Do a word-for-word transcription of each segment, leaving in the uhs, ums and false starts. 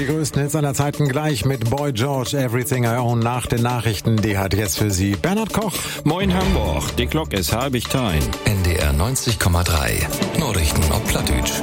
Die größten Hits aller Zeiten gleich mit Boy George, Everything I Own nach den Nachrichten. Die hat jetzt für Sie Bernhard Koch. Moin Hamburg, die Glock ist halb tein. N D R neunzig Komma drei. Nachrichten auf Plattdeutsch.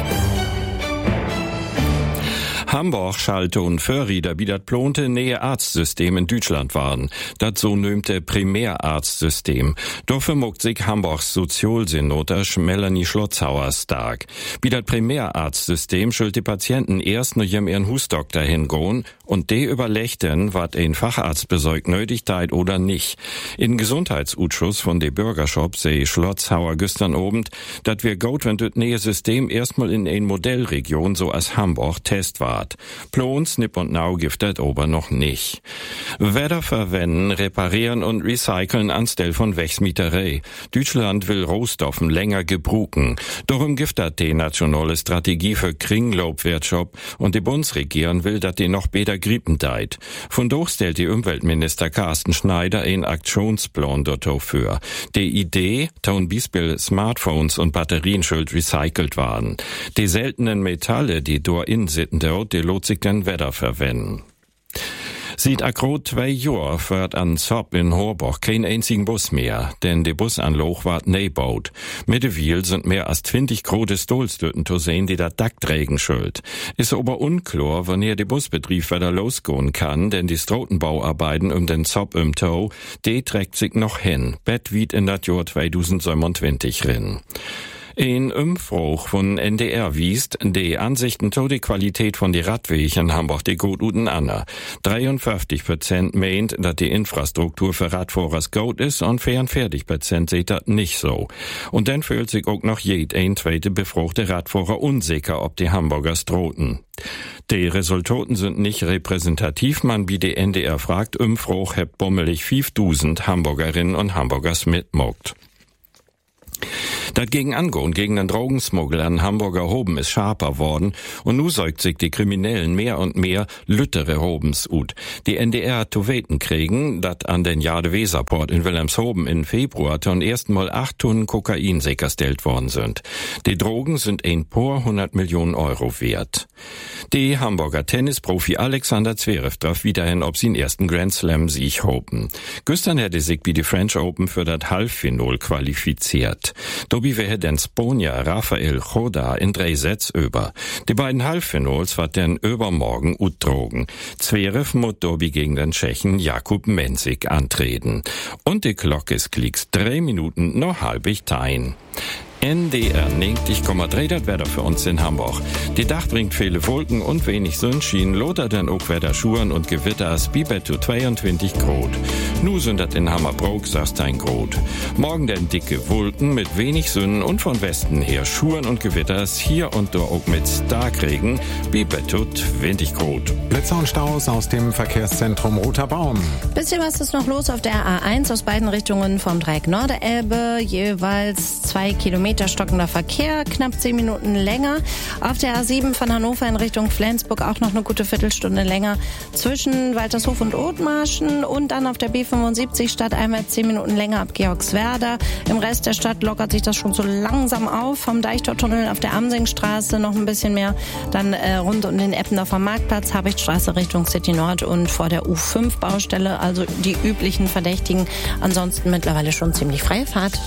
Hamburg schalte und Förrieder wie das plonte nähe Arztsystem in Deutschland waren. Das so nömte Primärarztsystem. Dafür muckt sich Hamburgs Sozialsenotasch Melanie Schlotzhauer stark. Wie das Primärarztsystem schuld die Patienten erst nur jem ihren Husdoktor hingehen und de überlechten, wat ein Facharzt besorgt Nötigkeit oder nicht. In Gesundheitsausschuss von de Bürgershop sei Schlotzhauer gestern obend, dat wir gut, wenn das nähe System erstmal in ein Modellregion so als Hamburg Test war. Plons, Nipp und Nau gibt das aber noch nicht. Wetter verwenden, reparieren und recyceln anstelle von Wechsmieterei. Deutschland will Rohstoffen länger gebruken. Darum gibt das die nationale Strategie für Kringloopwirtschaft und die Bundesregierung will, dass die noch besser gripen deit. Von doch stellt die Umweltminister Carsten Schneider einen Aktionsplan dafür. Die Idee, dass Beispiel Smartphones und Batterien schuld recycelt waren. Die seltenen Metalle, die dort in sitten, die lot sich dann Wetter verwenden. Sieht akro zwei Jahr fährt an Zopp in Horburg kein einzigen Bus mehr, denn die Busanloch ward nebaut. Mittlerweile sind mehr als zwanzig große Stolstütten zu sehen, die da Dackträgen schuld. Ist aber unklar, wann hier der Busbetrieb wieder losgehen kann, denn die Strotenbauarbeiten um den Zopp im Tau, die trägt sich noch hin. Bett wied in das Jahr zweitausendsiebenundzwanzig rin. Ein Umfrage von N D R wiest, die Ansichten zu der Qualität von die Radwege in Hamburg die gut uten anna. dreiundfünfzig Prozent meint, dass die Infrastruktur für Radfahrers gut ist und vierundvierzig Prozent sieht das nicht so. Und dann fühlt sich auch noch jed ein zweite befragte Radfahrer unsicher, ob die Hamburger stroten. Die Resultaten sind nicht repräsentativ, man wie die N D R fragt, Umfrage hebt bummelig fünftausend Hamburgerinnen und Hamburgers mitmogt. Das gegen Angehen gegen den Drogensmuggel an Hamburger Hoben ist scharfer worden und nu säugt sich die Kriminellen mehr und mehr lüttere Hobens ut. Die N D R hat zu weten kriegen, dat an den Jade-Weserport in Wilhelmshoven in Februar zum ersten Mal acht Tonnen Kokain sicherstellt worden sind. Die Drogen sind ein paar hundert Millionen Euro wert. Die Hamburger Tennisprofi Alexander Zverev traf wiederhin ob sie den ersten Grand Slam Sieg hopen. Gestern hätte sich wie die French Open für das Halbfinal qualifiziert. Dobi wäre den Spanier Rafael Choda in drei Sätze über. Die beiden Halbfinals wird den übermorgen utdrogen. Zverev muss Dobi gegen den Tschechen Jakub Mensik antreten. Und die Glocke ist klicks drei Minuten noch halbig tein. N D R neunzig Komma drei, das Wetter für uns in Hamburg. Die Dach bringt viele Wolken und wenig Sonnenschein, loter dann auch Wetter Schuhen und Gewitter, Bibet zu zweiundzwanzig Grad. Nu sind das in Hammerbrook sechzehn Grad. Morgen dann dicke Wolken mit wenig Sonne und von Westen her Schuhen und Gewitters, hier und da auch mit Starkregen, Bibet zu zwanzig Grad. Blitzer und Staus aus dem Verkehrszentrum Roter Baum. Bisschen was ist noch los auf der A eins aus beiden Richtungen vom Dreieck Norderelbe, jeweils zwei Kilometer stockender Verkehr, knapp zehn Minuten länger. Auf der A sieben von Hannover in Richtung Flensburg auch noch eine gute Viertelstunde länger zwischen Waltershof und Othmarschen und dann auf der B fünfundsiebzig statt einmal zehn Minuten länger ab Georgswerda. Im Rest der Stadt lockert sich das schon so langsam auf. Vom Deichtortunnel auf der Amsingstraße noch ein bisschen mehr. Dann äh, rund um den Eppendorfer Marktplatz, Habichtstraße Richtung City Nord und vor der U fünf Baustelle, also die üblichen Verdächtigen. Ansonsten mittlerweile schon ziemlich freie Fahrt.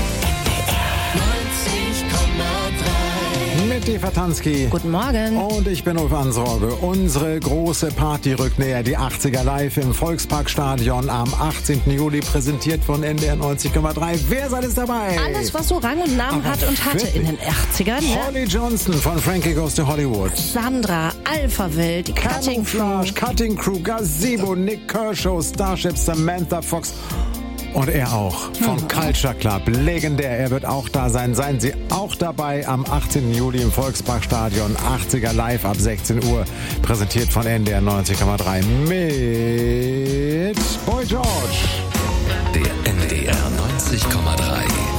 Mit Eva Tansky. Guten Morgen. Und ich bin Ulf Ansorge. Unsere große Party rückt näher. Die achtziger live im Volksparkstadion am achtzehnten Juli, präsentiert von N D R neunzig Komma drei. Wer seid es dabei? Alles, was so Rang und Namen Aber hat und hatte wirklich? in den achtzigern. Ne? Holly Johnson von Frankie Goes to Hollywood. Sandra, Alphaville, die Cutting Crew. Camouflage, Cutting Crew, Gazebo, Nick Kershaw, Starship, Samantha Fox. Und er auch vom Mhm. Culture Club. Legendär. Er wird auch da sein. Seien Sie auch dabei am achtzehnten Juli im Volksparkstadion. achtziger live ab sechzehn Uhr. Präsentiert von N D R neunzig Komma drei mit Boy George. Der N D R neunzig Komma drei.